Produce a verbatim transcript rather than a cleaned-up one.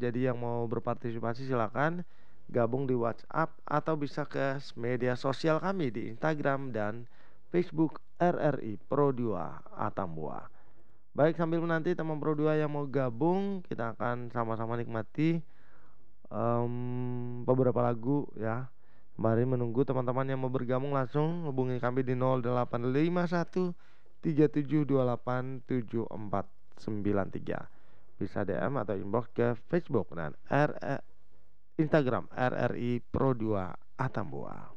Jadi yang mau berpartisipasi silakan gabung di WhatsApp atau bisa ke media sosial kami di Instagram dan Facebook R R I Pro dua Atambua. Baik, sambil menanti teman Pro dua yang mau gabung, kita akan sama-sama nikmati um, beberapa lagu ya. Mari menunggu teman-teman yang mau bergabung langsung hubungi kami di nol delapan lima satu tiga tujuh dua delapan tujuh empat sembilan tiga. Bisa D M atau inbox ke Facebook dan R Instagram R R I Pro dua Atambua.